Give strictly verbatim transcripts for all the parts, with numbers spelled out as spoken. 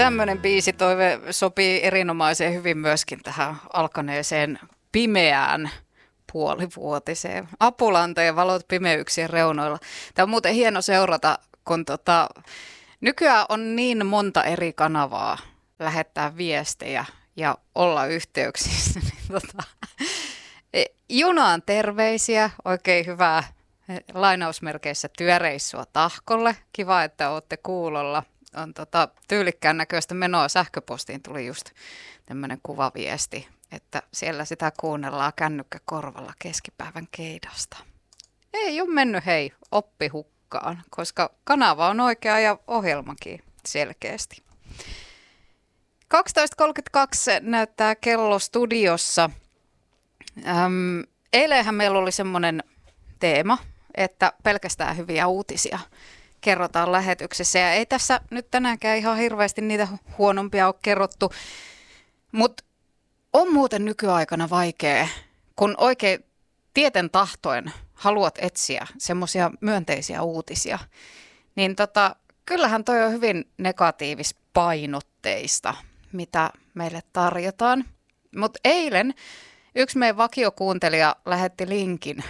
Tämmöinen biisitoive sopii erinomaisen hyvin myöskin tähän alkaneeseen pimeään puolivuotiseen. Apulantojen valot pimeyksien reunoilla. Tämä on muuten hieno seurata, kun tota, nykyään on niin monta eri kanavaa lähettää viestejä ja olla yhteyksissä. tota, junaan terveisiä, oikein hyvää lainausmerkeissä työreissua Tahkolle. Kiva, että olette kuulolla. On tota, tyylikkään näköistä menoa. Sähköpostiin tuli just tämmöinen kuvaviesti, että siellä sitä kuunnellaan kännykkä korvalla keskipäivän keidasta. Ei ole mennyt hei oppi hukkaan, koska kanava on oikea ja ohjelmakin selkeästi. kaksitoista kolmekymmentäkaksi näyttää kello studiossa. Ähm, eilenhän meillä oli semmoinen teema, että pelkästään hyviä uutisia kerrotaan lähetyksessä. Ja ei tässä nyt tänäänkään ihan hirveästi niitä huonompia ole kerrottu, mutta on muuten nykyaikana vaikea, kun oikein tieten tahtoen haluat etsiä semmoisia myönteisiä uutisia, niin tota, kyllähän toi on hyvin negatiivispainotteista, mitä meille tarjotaan. Mutta eilen yksi meidän vakiokuuntelija lähetti linkin.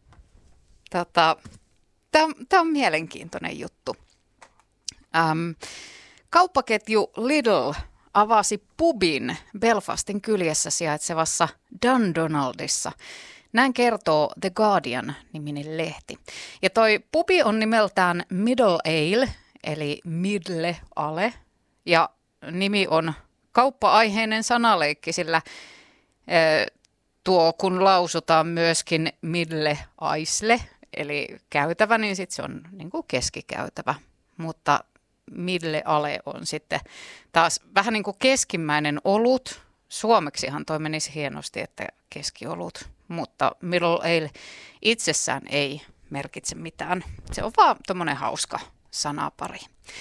Tota, Tämä on mielenkiintoinen juttu. Ähm, kauppaketju Lidl avasi pubin Belfastin kyljessä sijaitsevassa Dundonaldissa. Näin kertoo The Guardian-niminen lehti. Ja toi pubi on nimeltään Middle Ale, eli Midle Ale. Ja nimi on kauppa-aiheinen sanaleikki, sillä äh, tuo kun lausutaan myöskin Midle Aisle, eli käytävä, niin sitten se on niin kuin keskikäytävä, mutta Midle Ale on sitten taas vähän niin kuin keskimmäinen olut. Suomeksihan toi menisi hienosti, että keskiolut, mutta Middle Ale itsessään ei merkitse mitään. Se on vaan tommonen hauska sanapari.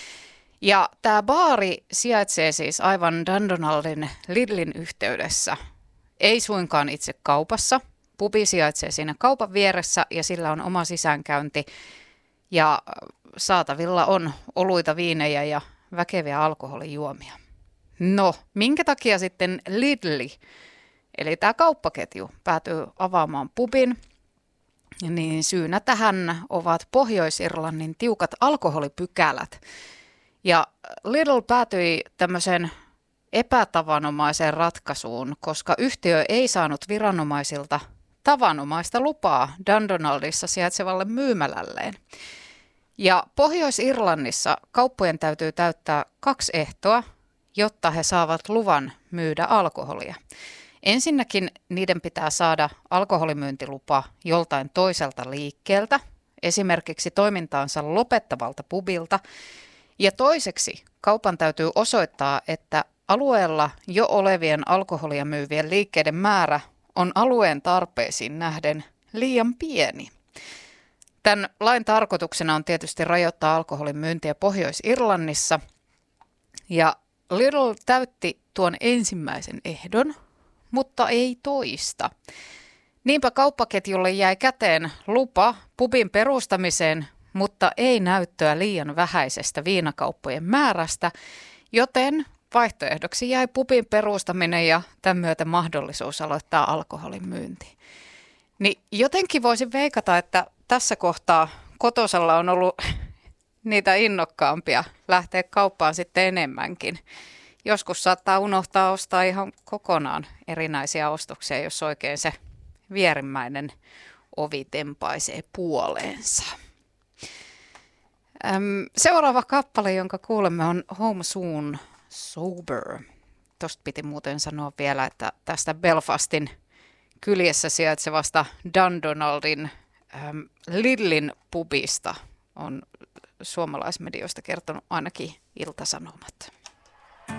Ja tämä baari sijaitsee siis aivan Dundonaldin Lidlin yhteydessä, ei suinkaan itse kaupassa. Pubi sijaitsee siinä kaupan vieressä ja sillä on oma sisäänkäynti ja saatavilla on oluita, viinejä ja väkeviä alkoholijuomia. No, minkä takia sitten Lidli, eli tämä kauppaketju, päätyy avaamaan pubin? Niin syynä tähän ovat Pohjois-Irlannin tiukat alkoholipykälät. Ja Lidl päätyi tämmöiseen epätavanomaiseen ratkaisuun, koska yhtiö ei saanut viranomaisilta tavanomaista lupaa Dundonaldissa sijaitsevalle myymälälleen. Ja Pohjois-Irlannissa kauppojen täytyy täyttää kaksi ehtoa, jotta he saavat luvan myydä alkoholia. Ensinnäkin niiden pitää saada alkoholimyyntilupa joltain toiselta liikkeeltä, esimerkiksi toimintaansa lopettavalta pubilta. Ja toiseksi kaupan täytyy osoittaa, että alueella jo olevien alkoholia myyvien liikkeiden määrä on alueen tarpeisiin nähden liian pieni. Tämän lain tarkoituksena on tietysti rajoittaa alkoholin myyntiä Pohjois-Irlannissa. Ja Lidl täytti tuon ensimmäisen ehdon, mutta ei toista. Niinpä kauppaketjulle jäi käteen lupa pubin perustamiseen, mutta ei näyttöä liian vähäisestä viinakauppojen määrästä, joten vaihtoehdoksi jäi pubin perustaminen ja tämän myötä mahdollisuus aloittaa alkoholin myynti. Niin jotenkin voisin veikata, että tässä kohtaa Kotosalla on ollut niitä innokkaampia lähteä kauppaan sitten enemmänkin. Joskus saattaa unohtaa ostaa ihan kokonaan erinäisiä ostoksia, jos oikein se vierimmäinen ovi tempaisee puoleensa. Seuraava kappale, jonka kuulemme, on Home Soon Sober. Tuosta piti muuten sanoa vielä, että tästä Belfastin kyljessä sijaitsevasta Dundonaldin ähm, Lidlin pubista on suomalaismedioista kertonut ainakin Ilta-Sanomat.